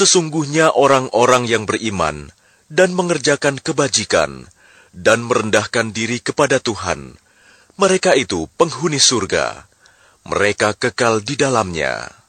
Sesungguhnya orang-orang yang beriman dan mengerjakan kebajikan dan merendahkan diri kepada Tuhan, mereka itu penghuni surga. Mereka kekal di dalamnya.